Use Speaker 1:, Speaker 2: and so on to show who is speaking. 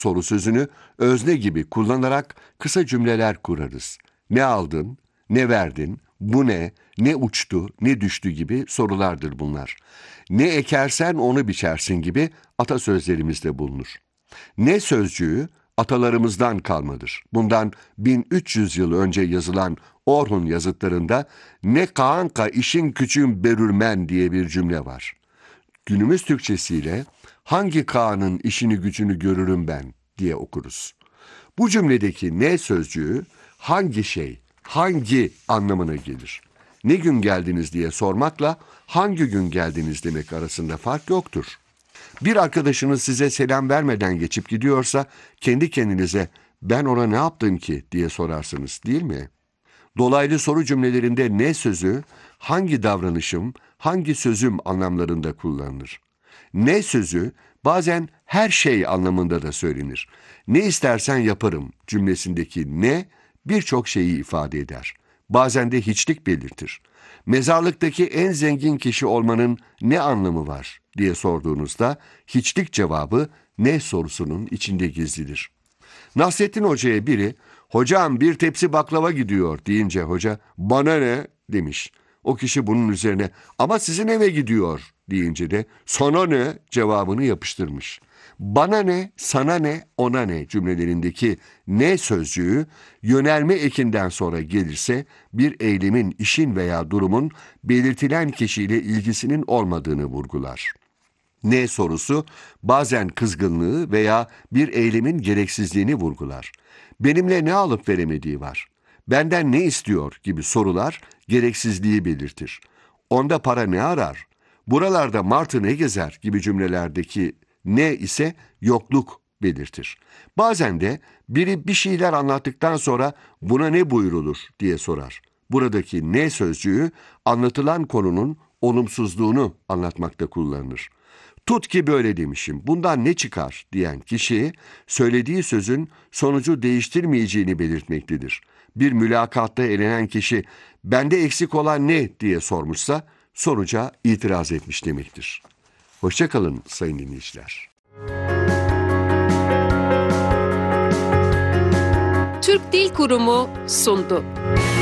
Speaker 1: soru sözünü özne gibi kullanarak kısa cümleler kurarız. Ne aldın, ne verdin, bu ne uçtu, ne düştü gibi sorulardır bunlar. Ne ekersen onu biçersin gibi atasözlerimizde bulunur. Ne sözcüğü atalarımızdan kalmadır. Bundan 1300 yıl önce yazılan Orhun yazıtlarında ne kaanka işin küçüğün berürmen diye bir cümle var. Günümüz Türkçesiyle hangi kağanın işini gücünü görürüm ben diye okuruz. Bu cümledeki ne sözcüğü hangi şey, hangi anlamına gelir. Ne gün geldiniz diye sormakla hangi gün geldiniz demek arasında fark yoktur. Bir arkadaşınız size selam vermeden geçip gidiyorsa kendi kendinize ben ona ne yaptım ki diye sorarsınız değil mi? Dolaylı soru cümlelerinde ne sözü hangi davranışım, hangi sözüm anlamlarında kullanılır. Ne sözü bazen her şey anlamında da söylenir. Ne istersen yaparım cümlesindeki ne birçok şeyi ifade eder. Bazen de hiçlik belirtir. Mezarlıktaki en zengin kişi olmanın ne anlamı var diye sorduğunuzda hiçlik cevabı ne sorusunun içinde gizlidir. Nasrettin Hoca'ya biri hocam bir tepsi baklava gidiyor deyince hoca bana ne demiş. O kişi bunun üzerine ama sizin eve gidiyor deyince de sana ne cevabını yapıştırmış. Bana ne, sana ne, ona ne cümlelerindeki ne sözcüğü yönelme ekinden sonra gelirse bir eylemin, işin veya durumun belirtilen kişiyle ilgisinin olmadığını vurgular. Ne sorusu bazen kızgınlığı veya bir eylemin gereksizliğini vurgular. Benimle ne alıp veremediği var. Benden ne istiyor gibi sorular gereksizliği belirtir. Onda para ne arar? Buralarda martı ne gezer gibi cümlelerdeki ne ise yokluk belirtir. Bazen de biri bir şeyler anlattıktan sonra buna ne buyrulur diye sorar. Buradaki ne sözcüğü anlatılan konunun olumsuzluğunu anlatmakta kullanılır. Tut ki böyle demişim, bundan ne çıkar diyen kişi söylediği sözün sonucu değiştirmeyeceğini belirtmektedir. Bir mülakatta elenen kişi bende eksik olan ne diye sormuşsa sonuca itiraz etmiş demektir. Hoşça kalın sayın dinleyiciler.
Speaker 2: Türk Dil Kurumu sundu.